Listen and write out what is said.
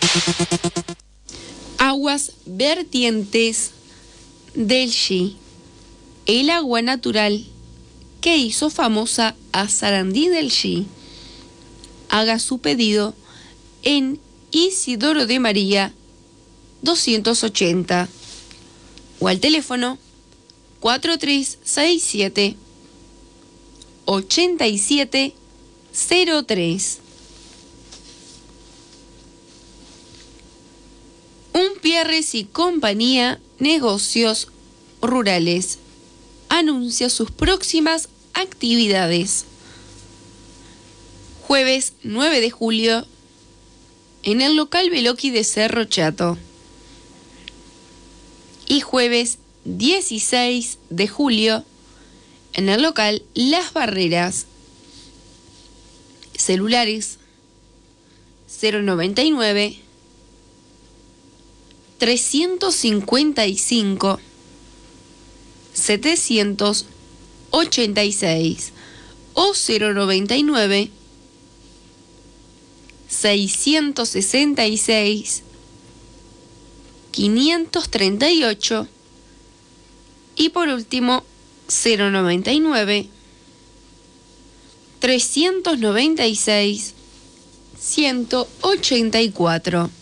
Aguas vertientes del Xi, el agua natural que hizo famosa a Sarandí del Xi. Haga su pedido en Isidoro de María 280 o al teléfono 4367 8703. Pierres y Compañía Negocios Rurales anuncia sus próximas actividades. Jueves 9 de julio en el local Veloqui de Cerro Chato. Y jueves 16 de julio en el local Las Barreras. Celulares 099 355 786 o 099 666 538 y por último 099 396 184.